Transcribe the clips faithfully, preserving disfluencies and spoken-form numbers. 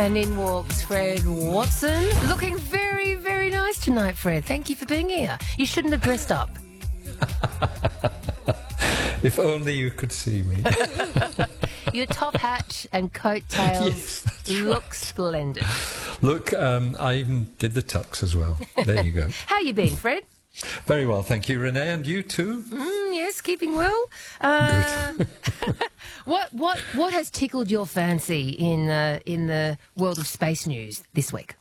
And in walks Fred Watson, looking very, very nice tonight, Fred. Thank you for being here. You shouldn't have dressed up. If only you could see me. Your top hat and coattails Yes, look right. splendid. Look, um, I even did the tux as well. There you go. How you been, Fred? Very well, thank you, Renee, and you too. Mm, yes, keeping well. Uh, what what what has tickled your fancy in uh, in the world of space news this week?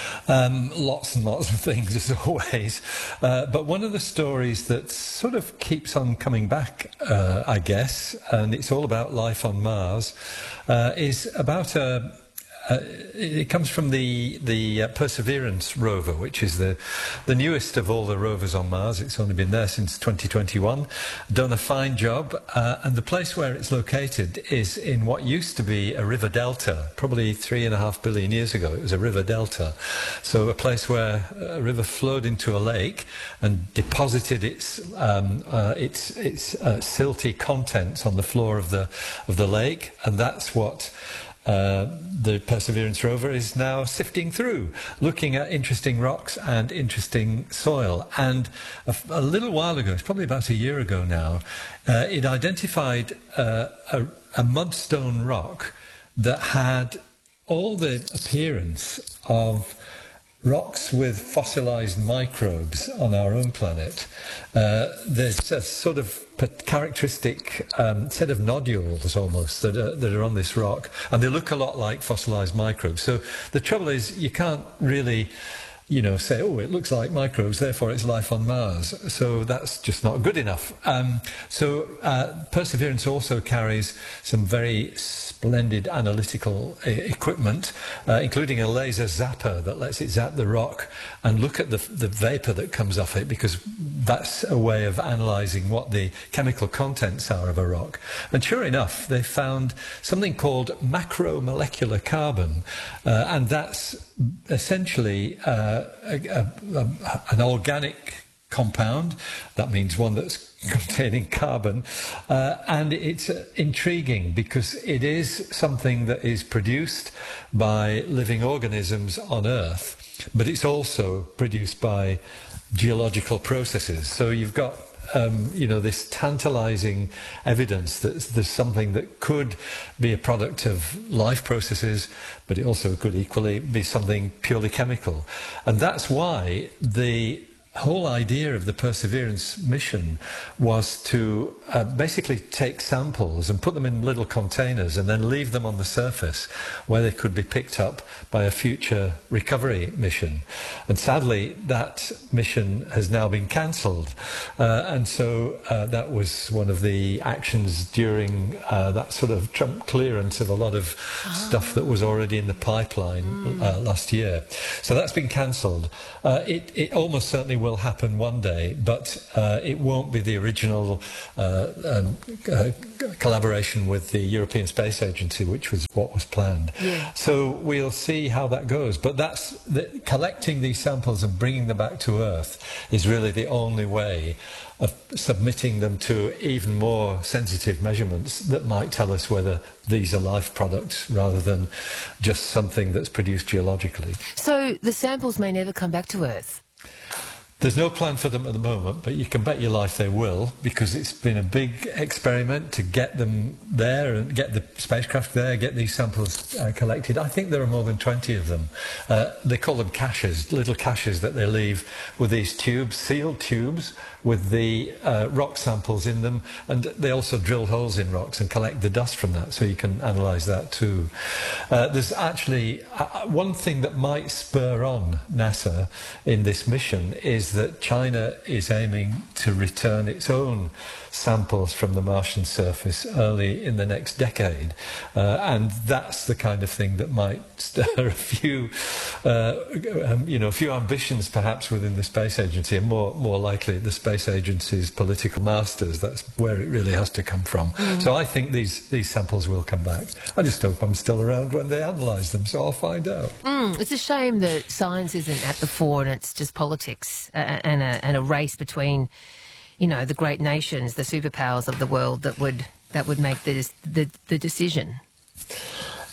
Um, lots and lots of things, as always. Uh, but one of the stories that sort of keeps on coming back, uh, I guess, and it's all about life on Mars, uh, is about a. Uh, it comes from the the uh, Perseverance rover, which is the the newest of all the rovers on Mars. It's only been there since twenty twenty-one. Done a fine job, uh, and the place where it's located is in what used to be a river delta. Probably three and a half billion years ago, it was a river delta. So a place where a river flowed into a lake and deposited its um, uh, its its uh, silty contents on the floor of the of the lake, and that's what. Uh, the Perseverance rover is now sifting through, looking at interesting rocks and interesting soil. And a, a little while ago, it's probably about a year ago now, uh, it identified uh, a, a mudstone rock that had all the appearance of rocks with fossilized microbes on our own planet. Uh, there's a sort of characteristic um, set of nodules almost that are, that are on this rock, and they look a lot like fossilized microbes. So the trouble is you can't really you know, say, oh, it looks like microbes, therefore it's life on Mars. So that's just not good enough. Um, so uh, Perseverance also carries some very splendid analytical uh, equipment, uh, including a laser zapper that lets it zap the rock and look at the, the vapor that comes off it, because that's a way of analysing what the chemical contents are of a rock. And sure enough, they found something called macromolecular carbon, uh, and that's essentially uh, a, a, a, an organic compound. That means one that's containing carbon, uh, and it's uh, intriguing because it is something that is produced by living organisms on Earth, but it's also produced by geological processes. So you've got Um, you know, this tantalizing evidence that there's something that could be a product of life processes, but it also could equally be something purely chemical. And that's why the whole idea of the Perseverance mission was to uh, basically take samples and put them in little containers and then leave them on the surface where they could be picked up by a future recovery mission. And sadly, that mission has now been cancelled. Uh, and so uh, that was one of the actions during uh, that sort of Trump clearance of a lot of oh. stuff that was already in the pipeline mm. uh, last year. So that's been cancelled. Uh, it, it almost certainly will will happen one day, but uh, it won't be the original uh, um, uh, collaboration with the European Space Agency, which was what was planned. Yeah. So we'll see how that goes. But that's the, collecting these samples and bringing them back to Earth is really the only way of submitting them to even more sensitive measurements that might tell us whether these are life products rather than just something that's produced geologically. So the samples may never come back to Earth? There's no plan for them at the moment, but you can bet your life they will, because it's been a big experiment to get them there and get the spacecraft there, get these samples uh, collected. I think there are more than twenty of them. Uh, they call them caches, little caches that they leave with these tubes, sealed tubes, with the uh, rock samples in them, and they also drill holes in rocks and collect the dust from that, so you can analyse that too. Uh, there's actually uh, one thing that might spur on NASA in this mission is that China is aiming to return its own samples from the Martian surface early in the next decade, uh, and that's the kind of thing that might stir a few, uh, um, you know, a few ambitions perhaps within the Space Agency, and more more likely the Space Agency's political masters. That's where it really has to come from. Mm. So I think these these samples will come back. I just hope I'm still around when they analyse them, so I'll find out. Mm, it's a shame that science isn't at the fore and it's just politics uh, and a and a race between, you know, the great nations, the superpowers of the world that would that would make the the, the decision.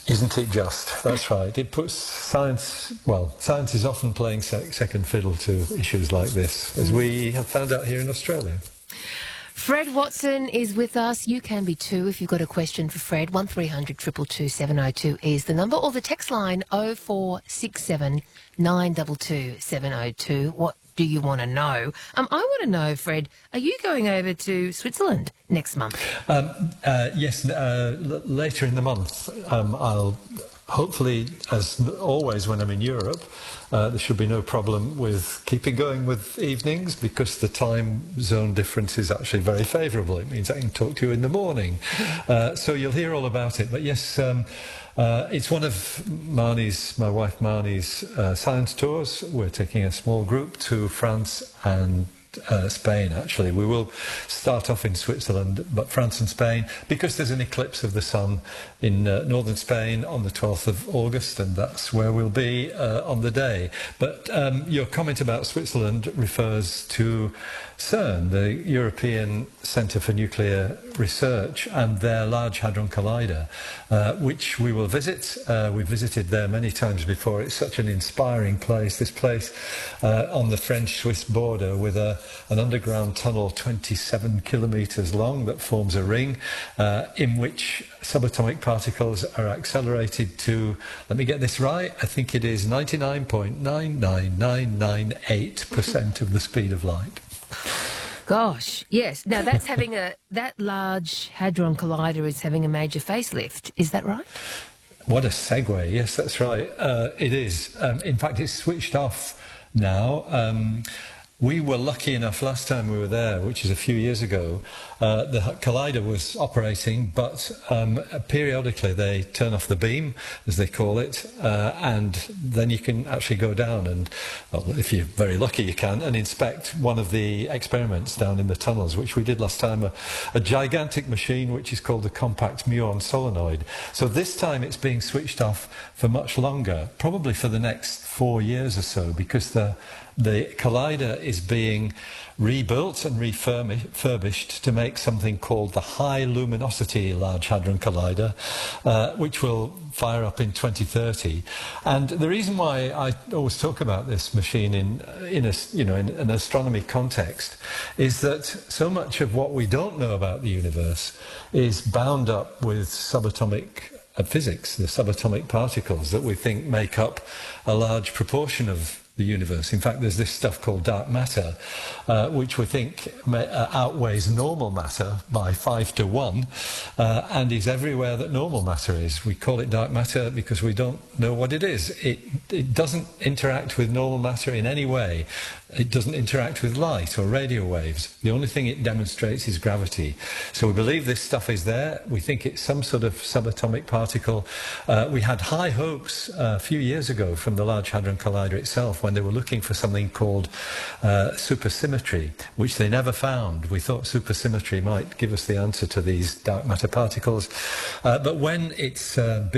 Isn't it just? That's right. It puts science, well, science is often playing sec- second fiddle to issues like this, as we have found out here in Australia. Fred Watson is with us. You can be too if you've got a question for Fred. one three hundred two two two seven oh two is the number, or the text line oh four six seven nine two two seven oh two. What do you want to know? Um, I want to know, Fred, are you going over to Switzerland next month? Um, uh, yes, uh, l- later in the month. Um, I'll hopefully, as always when I'm in Europe, uh, there should be no problem with keeping going with evenings, because the time zone difference is actually very favourable. It means I can talk to you in the morning. Uh, so you'll hear all about it. But yes, um, uh, it's one of Marnie's, my wife Marnie's uh, science tours. We're taking a small group to France and Uh, Spain, actually. We will start off in Switzerland, but France and Spain, because there's an eclipse of the sun in uh, northern Spain on the twelfth of August, and that's where we'll be uh, on the day. But um, your comment about Switzerland refers to CERN, the European Centre for Nuclear Research, and their Large Hadron Collider, uh, which we will visit. Uh, we've visited there many times before. It's such an inspiring place, this place uh, on the French-Swiss border, with a an underground tunnel twenty-seven kilometres long that forms a ring uh, in which subatomic particles are accelerated to, let me get this right, I think it is ninety-nine point nine nine nine nine eight percent of the speed of light. Gosh, yes. Now that's having a, that Large Hadron Collider is having a major facelift. Is that right? What a segue. Yes, that's right. Uh, it is. Um, in fact, it's switched off now. Um, We were lucky enough last time we were there, which is a few years ago, uh, the collider was operating, but um, periodically they turn off the beam, as they call it, uh, and then you can actually go down and, well, if you're very lucky you can, and inspect one of the experiments down in the tunnels, which we did last time, a, a gigantic machine which is called the Compact Muon Solenoid. So this time it's being switched off for much longer, probably for the next four years or so, because the The collider is being rebuilt and refurbished to make something called the High Luminosity Large Hadron Collider, uh, which will fire up in twenty thirty. And the reason why I always talk about this machine in, in, a, you know, in an astronomy context is that so much of what we don't know about the universe is bound up with subatomic uh, physics, the subatomic particles that we think make up a large proportion of the universe. In fact, there's this stuff called dark matter, uh, which we think may, uh, outweighs normal matter by five to one, uh, and is everywhere that normal matter is. We call it dark matter because we don't know what it is. It, it doesn't interact with normal matter in any way. It doesn't interact with light or radio waves. The only thing it demonstrates is gravity. So we believe this stuff is there. We think it's some sort of subatomic particle. Uh, we had high hopes uh, a few years ago from the Large Hadron Collider itself, when they were looking for something called uh, supersymmetry, which they never found. We thought supersymmetry might give us the answer to these dark matter particles. Uh, but when it's uh,